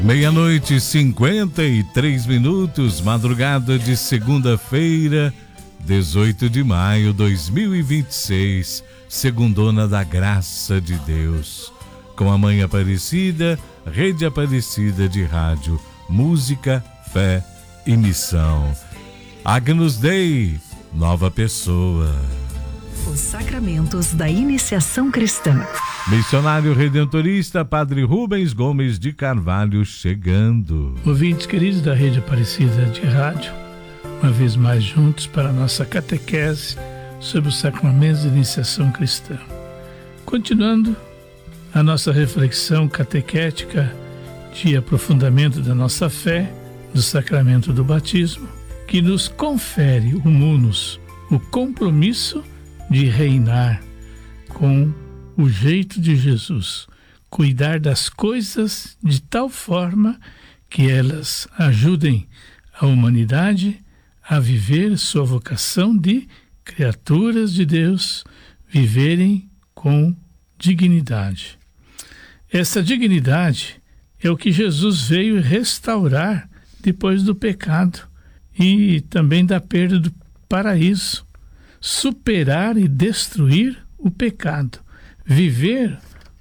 Meia-noite e 53 minutos, madrugada de segunda-feira, 18 de maio de 2026, segundona da graça de Deus. Com a Mãe Aparecida, Rede Aparecida de Rádio, Música, Fé e Missão. Agnus Dei, nova pessoa. Os sacramentos da iniciação cristã. Missionário Redentorista, Padre Rubens Gomes de Carvalho chegando. Ouvintes queridos da Rede Aparecida de Rádio, uma vez mais juntos para a nossa catequese sobre os sacramentos de iniciação cristã. Continuando a nossa reflexão catequética de aprofundamento da nossa fé do sacramento do batismo, que nos confere o munus, o compromisso de reinar com o jeito de Jesus, cuidar das coisas de tal forma que elas ajudem a humanidade a viver sua vocação de criaturas de Deus, viverem com dignidade. Essa dignidade é o que Jesus veio restaurar depois do pecado e também da perda do paraíso. Superar e destruir o pecado, viver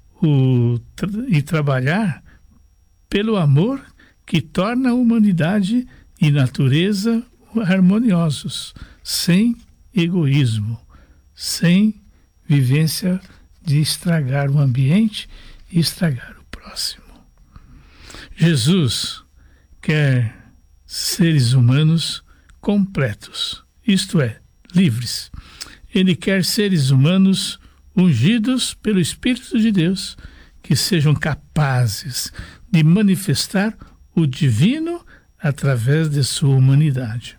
e trabalhar pelo amor que torna a humanidade e natureza harmoniosos, sem egoísmo, sem vivência de estragar o ambiente e estragar o próximo. Jesus quer seres humanos completos, isto é, livres. Ele quer seres humanos ungidos pelo Espírito de Deus, que sejam capazes de manifestar o divino através de sua humanidade.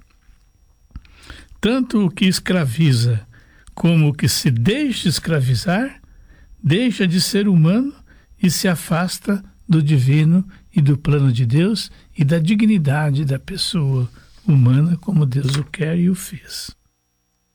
Tanto o que escraviza como o que se deixa escravizar, deixa de ser humano e se afasta do divino e do plano de Deus e da dignidade da pessoa humana como Deus o quer e o fez.